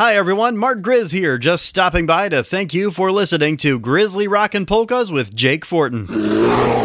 Hi everyone, Mark Grizz here, just stopping by to thank you for listening to Grizzly Rockin' Polkas with Jake Fortin.